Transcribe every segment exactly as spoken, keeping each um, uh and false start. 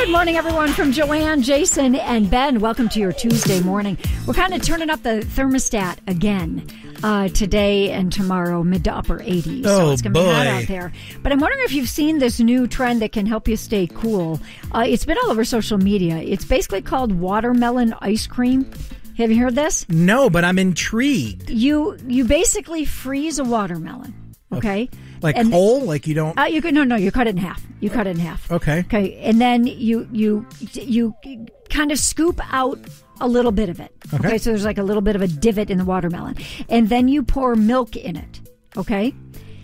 Good morning, everyone, from Joanne, Jason, and Ben. Welcome to your Tuesday morning. We're kind of turning up the thermostat again uh, today and tomorrow, mid to upper eighties. Oh, so it's going to be hot boy. out there. But I'm wondering if you've seen this new trend that can help you stay cool. Uh, it's been all over social media. It's basically called watermelon ice cream. Have you heard this? No, but I'm intrigued. You you basically freeze a watermelon, okay? Like And- whole? Like you don't... Uh, you could no no you cut it in half. You cut it in half. Okay. Okay, and then you you you kind of scoop out a little bit of it. Okay. Okay, so there's like a little bit of a divot in the watermelon, and then you pour milk in it. Okay.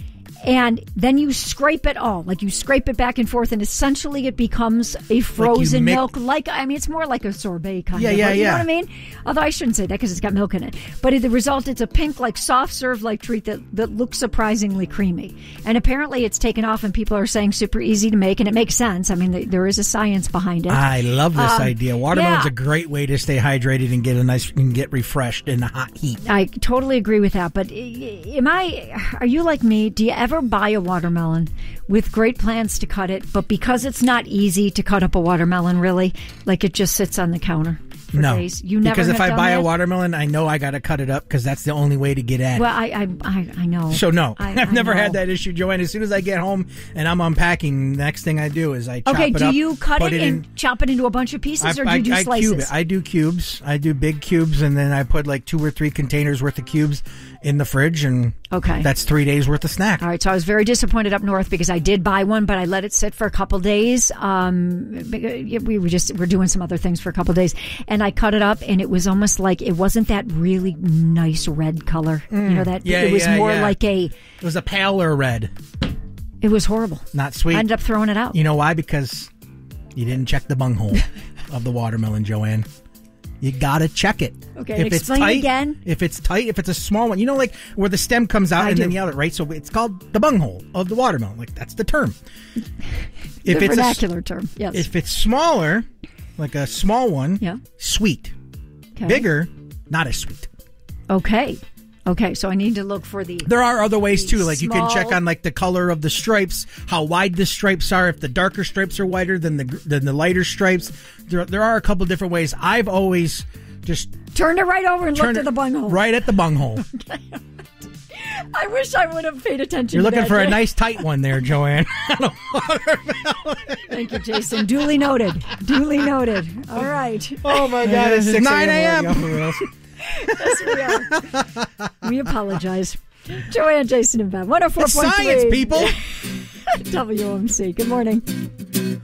And then you scrape it all, like you scrape it back and forth, and essentially it becomes a frozen mix- milk. Like I mean, it's more like a sorbet kind Yeah, of. yeah, right? You know yeah. what I mean? Although I shouldn't say that because it's got milk in it. But the result, it's a pink, like soft serve like treat that that looks surprisingly creamy. And apparently, it's taken off, and people are saying super easy to make, and it makes sense. I mean, th- there is a science behind it. I love this Um, idea. Watermelon's yeah. a great way to stay hydrated and get a nice and get refreshed in the hot heat. I totally agree with that. But i- am I? Are you like me? Do you ever buy a watermelon with great plans to cut it, but because it's not easy to cut up a watermelon, really, like it just sits on the counter for No, days? You never because if have I done buy that? a watermelon, I know I got to cut it up because that's the only way to get at it. Well, I I I, I know. So no, I, I've I never know. had that issue, Joanne. As soon as I get home and I'm unpacking, the next thing I do is I chop Okay, it do up, you cut put it, it and in. chop it into a bunch of pieces, or do I, you do I slices? cube it. I do cubes. I do big cubes, and then I put like two or three containers worth of cubes in the fridge, and Okay. that's three days worth of snack. All right, so I was very disappointed up north because I did buy one, but I let it sit for a couple days. Um, we were just we're doing some other things for a couple days, and I cut it up, and it was almost like it wasn't that really nice red color. you know that yeah, it was yeah, more yeah. like a. It was a paler red, It was horrible. not sweet. I ended up throwing it out. You know why? Because you didn't check the bunghole of the watermelon, Joanne. You gotta check it. Okay, if it's explain tight, again. If it's tight, if it's a small one, you know, like where the stem comes out I and do. then the outlet, right? So it's called the bunghole of the watermelon. Like that's the term. the If it's a, vernacular term. Yes. if it's smaller, like a small one, Yeah. sweet. Okay. Bigger, not as sweet. Okay. Okay. So I need to look for the. There are other ways too. Like you can Small. check on like the color of the stripes, how wide the stripes are. If the darker stripes are wider than the than the lighter stripes, there there are a couple different ways. I've always just Turned it right over and turned looked at it the bunghole. right at the bunghole. I wish I would have paid attention. You're to looking that, for a Jay. nice tight one there, Joanne. Thank you, Jason. Duly noted. Duly noted. All right. Oh my God! It's six nine a.m. Yes, we are. We apologize. Joanne, Jason, and Ben. one oh four It's point three science, people. W O M C. Good morning.